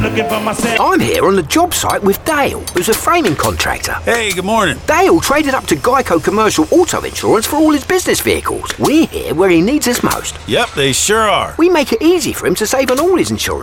looking for myself. I'm here on the job site with Dale, who's a framing contractor. Hey, good morning. Dale traded up to Geico Commercial Auto Insurance for all his business vehicles. We're here where he needs us most. Yep, they sure are. We make it easy for him to save on all his insurance.